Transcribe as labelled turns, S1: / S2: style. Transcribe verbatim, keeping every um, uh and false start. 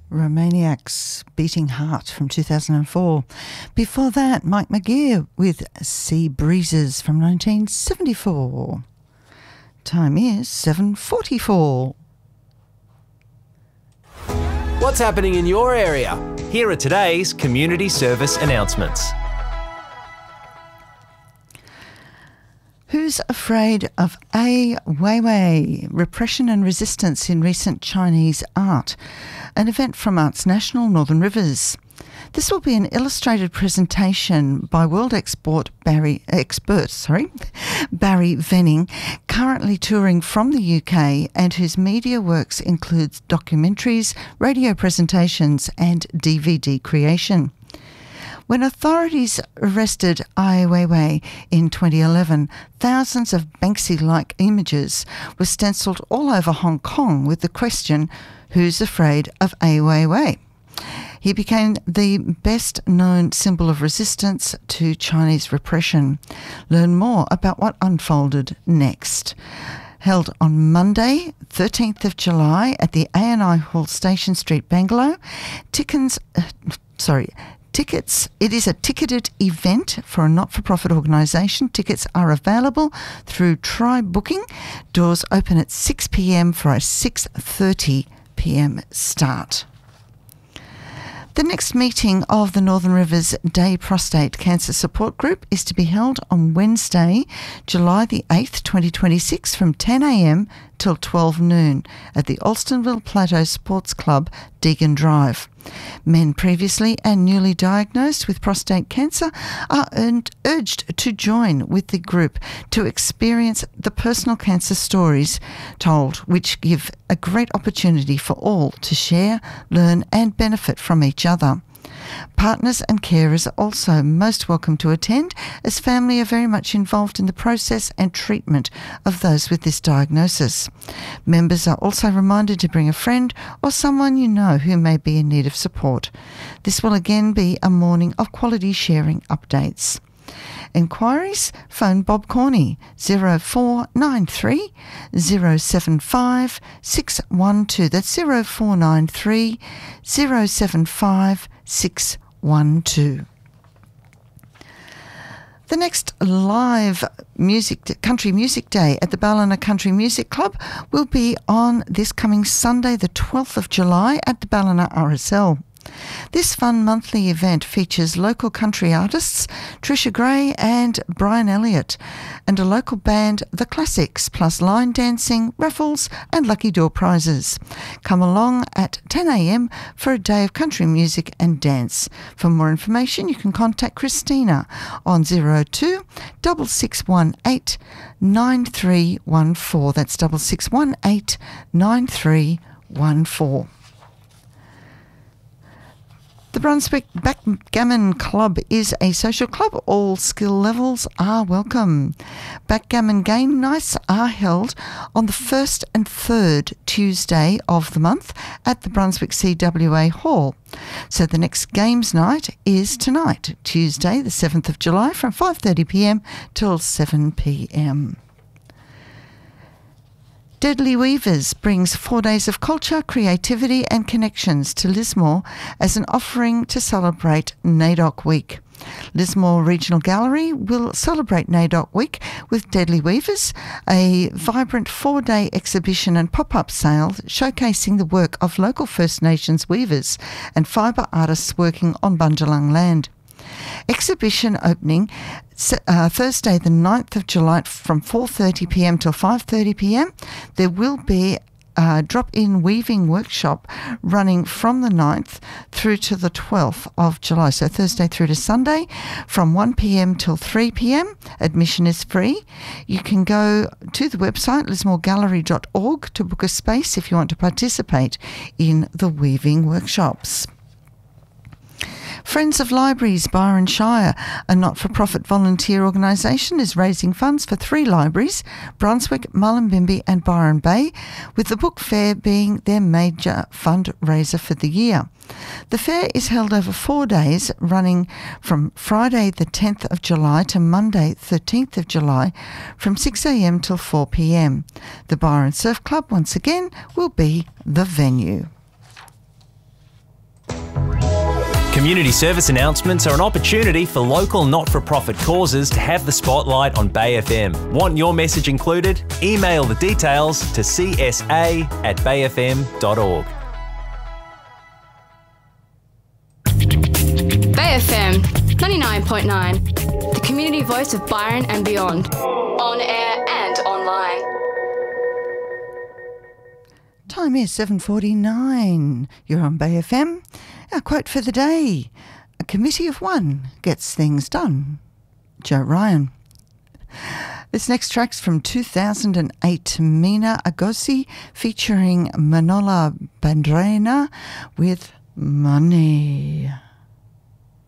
S1: Romaniac's Beating Heart from two thousand four. Before that, Mike McGear with Sea Breezes from nineteen seventy-four. Time is seven forty-four.
S2: What's happening in your area? Here are today's community service announcements.
S1: Who's afraid of Ai Weiwei? Repression and resistance in recent Chinese art. An event from Arts National, Northern Rivers. This will be an illustrated presentation by world export Barry, expert sorry, Barry Venning, currently touring from the U K and whose media works includes documentaries, radio presentations and D V D creation. When authorities arrested Ai Weiwei in twenty eleven, thousands of Banksy-like images were stencilled all over Hong Kong with the question, who's afraid of Ai Weiwei? He became the best-known symbol of resistance to Chinese repression. Learn more about what unfolded next. Held on Monday, thirteenth of July at the A and I Hall, Station Street, Bangalow. Tickets, uh, sorry, Tickets, it is a ticketed event for a not-for-profit organisation. Tickets are available through Tribe Booking. Doors open at six p.m. for a six thirty p.m. start. The next meeting of the Northern Rivers Day Prostate Cancer Support Group is to be held on Wednesday, July the eighth, twenty twenty-six from ten a.m. till twelve noon at the Alstonville Plateau Sports Club, Deegan Drive. Men previously and newly diagnosed with prostate cancer are urged to join with the group to experience the personal cancer stories told, which give a great opportunity for all to share, learn and benefit from each other. Partners and carers are also most welcome to attend, as family are very much involved in the process and treatment of those with this diagnosis. Members are also reminded to bring a friend or someone you know who may be in need of support. This will again be a morning of quality sharing updates. Enquiries? Phone Bob Corney, zero four nine three, zero seven five, six one two. That's zero four nine three, zero seven five, six one two. The next live music country music day at the Ballina Country Music Club will be on this coming Sunday, the twelfth of July at the Ballina R S L. This fun monthly event features local country artists Trisha Gray and Brian Elliott and a local band, The Classics, plus line dancing, raffles and lucky door prizes. Come along at ten a.m. for a day of country music and dance. For more information you can contact Christina on zero two six six one eight nine three one four. That's six six one eight nine three one four. The Brunswick Backgammon Club is a social club. All skill levels are welcome. Backgammon game nights are held on the first and third Tuesday of the month at the Brunswick C W A Hall. So the next games night is tonight, Tuesday the seventh of July from five thirty p.m. till seven p.m. Deadly Weavers brings four days of culture, creativity and connections to Lismore as an offering to celebrate NAIDOC Week. Lismore Regional Gallery will celebrate NAIDOC Week with Deadly Weavers, a vibrant four-day exhibition and pop-up sale showcasing the work of local First Nations weavers and fibre artists working on Bundjalung land. Exhibition opening uh, Thursday the ninth of July from four thirty p.m. till five thirty p.m. There will be a drop-in weaving workshop running from the ninth through to the twelfth of July, so Thursday through to Sunday from one p.m. till three p.m. Admission is free. You can go to the website lismore gallery dot org to book a space if you want to participate in the weaving workshops. Friends of Libraries Byron Shire, a not-for-profit volunteer organisation, is raising funds for three libraries, Brunswick, Mullumbimby and Byron Bay, with the book fair being their major fundraiser for the year. The fair is held over four days, running from Friday the tenth of July to Monday thirteenth of July from six a.m. till four p.m. The The Byron Surf Club, once again, will be the venue.
S2: Community service announcements are an opportunity for local not-for-profit causes to have the spotlight on Bay F M. Want your message included? Email the details to c s a at bay f m dot org.
S3: Bay F M ninety-nine point nine, the community voice of Byron and beyond, on air and online.
S1: Time is seven forty-nine. You're on Bay F M. Our quote for the day: a committee of one gets things done. Joe Ryan. This next track's from two thousand eight, Mina Agosi featuring Manola Bandrena with Money.